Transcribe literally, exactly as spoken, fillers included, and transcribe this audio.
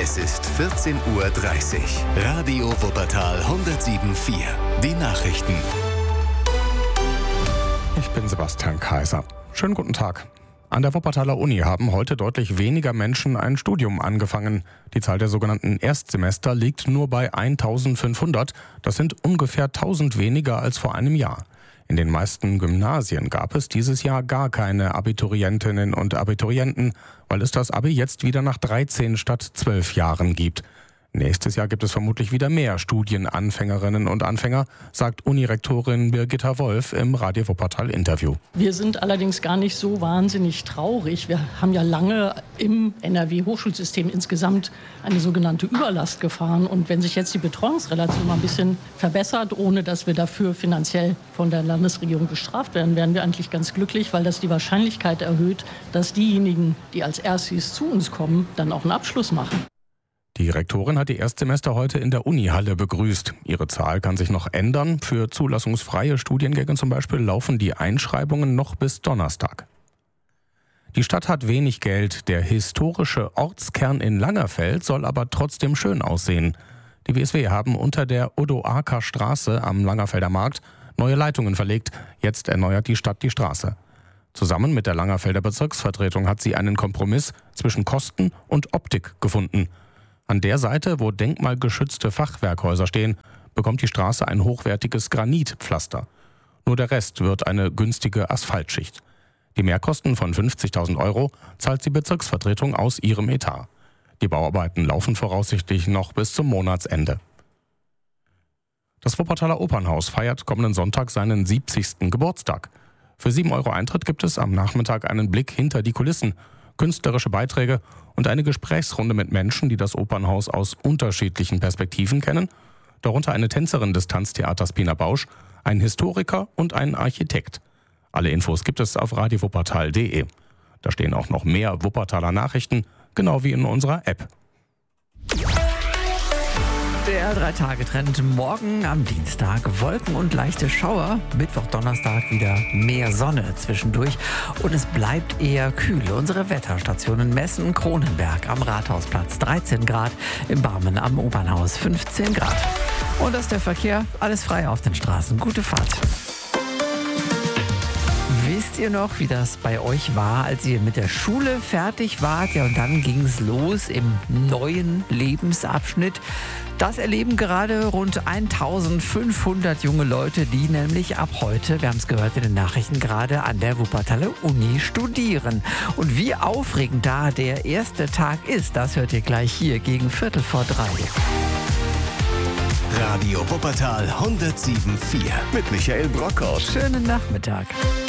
Es ist vierzehn Uhr dreißig. Radio Wuppertal hundertsieben Komma vier. Die Nachrichten. Ich bin Sebastian Kaiser. Schönen guten Tag. An der Wuppertaler Uni haben heute deutlich weniger Menschen ein Studium angefangen. Die Zahl der sogenannten Erstsemester liegt nur bei eintausendfünfhundert. Das sind ungefähr tausend weniger als vor einem Jahr. In den meisten Gymnasien gab es dieses Jahr gar keine Abiturientinnen und Abiturienten, weil es das Abi jetzt wieder nach dreizehn statt zwölf Jahren gibt. Nächstes Jahr gibt es vermutlich wieder mehr Studienanfängerinnen und Anfänger, sagt Unirektorin Birgitta Wolf im Radio Wuppertal Interview. Wir sind allerdings gar nicht so wahnsinnig traurig. Wir haben ja lange im N R W-Hochschulsystem insgesamt eine sogenannte Überlast gefahren. Und wenn sich jetzt die Betreuungsrelation mal ein bisschen verbessert, ohne dass wir dafür finanziell von der Landesregierung bestraft werden, wären wir eigentlich ganz glücklich, weil das die Wahrscheinlichkeit erhöht, dass diejenigen, die als Erstis zu uns kommen, dann auch einen Abschluss machen. Die Rektorin hat die Erstsemester heute in der Unihalle begrüßt. Ihre Zahl kann sich noch ändern. Für zulassungsfreie Studiengänge zum Beispiel laufen die Einschreibungen noch bis Donnerstag. Die Stadt hat wenig Geld. Der historische Ortskern in Langerfeld soll aber trotzdem schön aussehen. Die W S W haben unter der Odoaker-Straße am Langerfelder Markt neue Leitungen verlegt. Jetzt erneuert die Stadt die Straße. Zusammen mit der Langerfelder Bezirksvertretung hat sie einen Kompromiss zwischen Kosten und Optik gefunden. An der Seite, wo denkmalgeschützte Fachwerkhäuser stehen, bekommt die Straße ein hochwertiges Granitpflaster. Nur der Rest wird eine günstige Asphaltschicht. Die Mehrkosten von fünfzigtausend Euro zahlt die Bezirksvertretung aus ihrem Etat. Die Bauarbeiten laufen voraussichtlich noch bis zum Monatsende. Das Wuppertaler Opernhaus feiert kommenden Sonntag seinen siebzigsten Geburtstag. Für sieben Euro Eintritt gibt es am Nachmittag einen Blick hinter die Kulissen, künstlerische Beiträge und eine Gesprächsrunde mit Menschen, die das Opernhaus aus unterschiedlichen Perspektiven kennen, darunter eine Tänzerin des Tanztheaters Pina Bausch, ein Historiker und ein Architekt. Alle Infos gibt es auf radio wuppertal punkt de. Da stehen auch noch mehr Wuppertaler Nachrichten, genau wie in unserer App. Der Drei-Tage-Trend morgen am Dienstag. Wolken und leichte Schauer. Mittwoch, Donnerstag wieder mehr Sonne zwischendurch. Und es bleibt eher kühl. Unsere Wetterstationen messen Kronenberg am Rathausplatz dreizehn Grad, im Barmen am Opernhaus fünfzehn Grad. Und das ist der Verkehr. Alles frei auf den Straßen. Gute Fahrt. Wisst ihr noch, wie das bei euch war, als ihr mit der Schule fertig wart? Ja, und dann ging es los im neuen Lebensabschnitt. Das erleben gerade rund eintausendfünfhundert junge Leute, die nämlich ab heute, wir haben es gehört in den Nachrichten, gerade an der Wuppertaler Uni studieren. Und wie aufregend da der erste Tag ist, das hört ihr gleich hier gegen Viertel vor drei. Radio Wuppertal hundertsieben Komma vier mit Michael Brockhaus. Schönen Nachmittag.